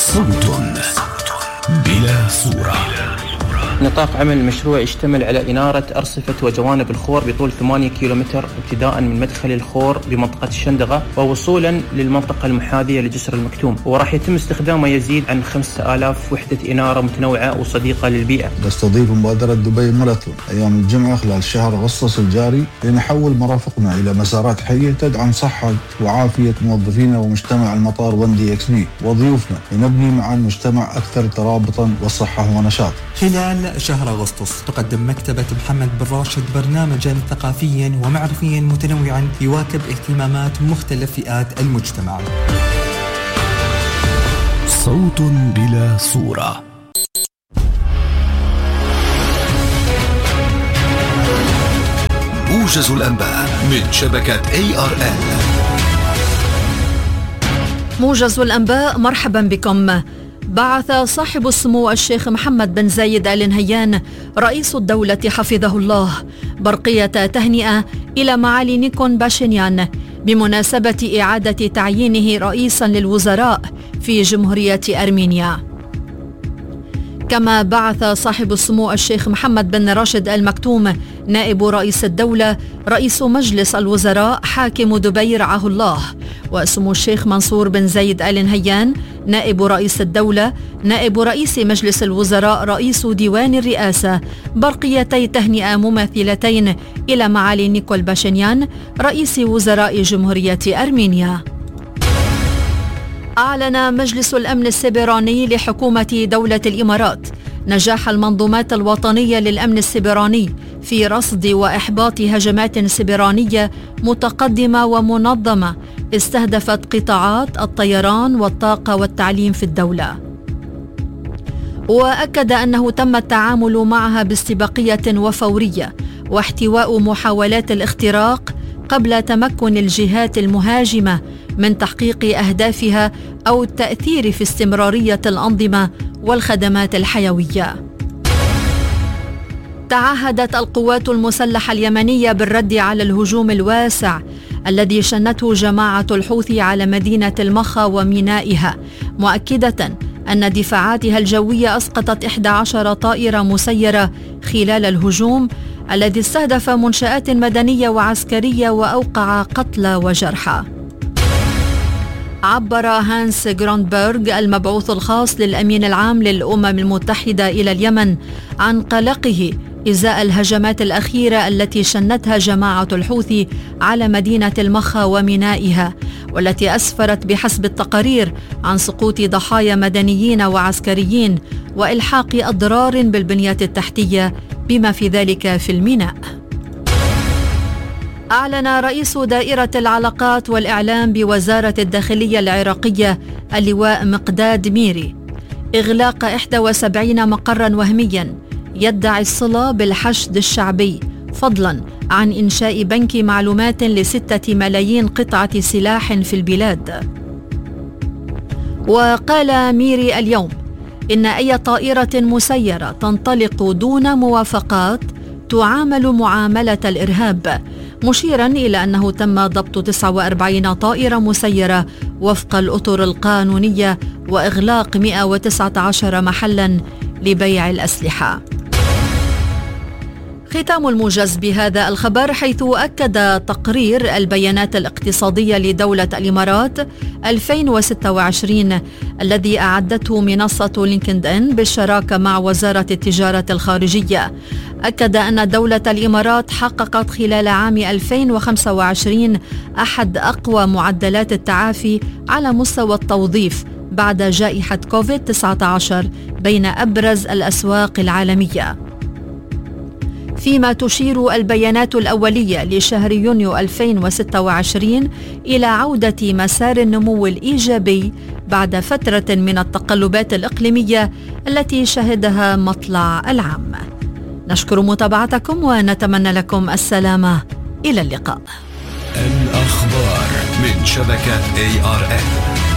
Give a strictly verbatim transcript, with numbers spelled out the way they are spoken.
صوت بلا صورة. نطاق عمل المشروع يشتمل على إنارة أرصفة وجوانب الخور بطول ثمانية كيلومتر ابتداء من مدخل الخور بمنطقة الشندقة ووصولا للمنطقة المحاذية لجسر المكتوم، وراح يتم استخدام ما يزيد عن خمسة آلاف وحدة إنارة متنوعة وصديقة للبيئة. نستضيف مبادرة دبي ماراثون أيام الجمعة خلال شهر أغسطس الجاري لنحول مرافقنا إلى مسارات حية تدعم صحة وعافية موظفينا ومجتمع المطار وندي إكس بي وضيوفنا، لنبني معا مجتمع أكثر ترابطا والصحة ونشاط. خلال شهر أغسطس تقدم مكتبة محمد بن راشد برنامجا ثقافيا ومعرفيا متنوعا يواكب اهتمامات مختلف فئات المجتمع. صوت بلا صورة. موجز الأنباء من شبكة إيه آر إل. موجز الأنباء، مرحبا بكم. بعث صاحب السمو الشيخ محمد بن زايد آل نهيان رئيس الدولة حفظه الله برقية تهنئة إلى معالي نيكون باشينيان بمناسبة إعادة تعيينه رئيسا للوزراء في جمهورية أرمينيا. كما بعث صاحب السمو الشيخ محمد بن راشد آل مكتوم نائب رئيس الدولة رئيس مجلس الوزراء حاكم دبي رعاه الله، وسمو الشيخ منصور بن زايد آل نهيان نائب رئيس الدولة نائب رئيس مجلس الوزراء رئيس ديوان الرئاسة برقيتي تهنئة مماثلتين إلى معالي نيكول باشينيان رئيس وزراء جمهورية أرمينيا. أعلن مجلس الأمن السيبراني لحكومة دولة الإمارات نجاح المنظومات الوطنية للأمن السيبراني في رصد وإحباط هجمات سيبرانية متقدمة ومنظمة استهدفت قطاعات الطيران والطاقة والتعليم في الدولة، وأكد أنه تم التعامل معها باستباقية وفورية واحتواء محاولات الاختراق قبل تمكن الجهات المهاجمة من تحقيق أهدافها أو التأثير في استمرارية الأنظمة والخدمات الحيوية. تعهدت القوات المسلحة اليمنية بالرد على الهجوم الواسع الذي شنته جماعة الحوثي على مدينة المخا ومينائها، مؤكدة أن دفاعاتها الجوية أسقطت إحدى عشرة طائرة مسيرة خلال الهجوم الذي استهدف منشآت مدنية وعسكرية وأوقع قتلى وجرحى. عبر هانس غروندبرغ المبعوث الخاص للأمين العام للأمم المتحدة إلى اليمن عن قلقه إزاء الهجمات الأخيرة التي شنتها جماعة الحوثي على مدينة المخا ومينائها، والتي أسفرت بحسب التقارير عن سقوط ضحايا مدنيين وعسكريين وإلحاق أضرار بالبنية التحتية بما في ذلك في الميناء. أعلن رئيس دائرة العلاقات والإعلام بوزارة الداخلية العراقية اللواء مقداد ميري إغلاق إحدى وسبعين مقرا وهميا يدعي الصلة بالحشد الشعبي، فضلا عن إنشاء بنك معلومات لستة ملايين قطعة سلاح في البلاد. وقال ميري اليوم إن أي طائرة مسيرة تنطلق دون موافقات تعامل معاملة الإرهاب، مشيرا إلى أنه تم ضبط تسعة وأربعين طائرة مسيرة وفق الأطر القانونية وإغلاق مئة وتسعة عشر محلا لبيع الأسلحة. ختام الموجز بهذا الخبر، حيث أكد تقرير البيانات الاقتصادية لدولة الإمارات ألفين وستة وعشرين الذي أعدته منصة لينكد إن بالشراكة مع وزارة التجارة الخارجية، أكد أن دولة الإمارات حققت خلال عام ألفين وخمسة وعشرين أحد أقوى معدلات التعافي على مستوى التوظيف بعد جائحة كوفيد تسعة عشر بين أبرز الأسواق العالمية، فيما تشير البيانات الأولية لشهر يونيو ألفين وستة وعشرين إلى عودة مسار النمو الإيجابي بعد فترة من التقلبات الإقليمية التي شهدها مطلع العام. نشكر متابعتكم ونتمنى لكم السلامة. إلى اللقاء. الأخبار من شبكة إيه آر إل.